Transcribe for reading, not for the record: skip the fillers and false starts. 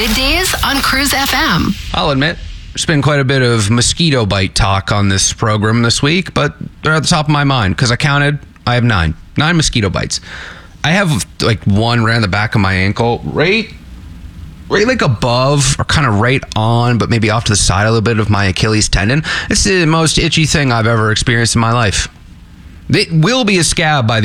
Middays on Cruise FM. I'll admit, there's been quite a bit of mosquito bite talk on this program this week, but they're at the top of my mind because I counted. I have 9 mosquito bites. I have like one right on the back of my ankle, right like above or kind of right on, but maybe off to the side a little bit of my Achilles tendon. It's the most itchy thing I've ever experienced in my life. It will be a scab by the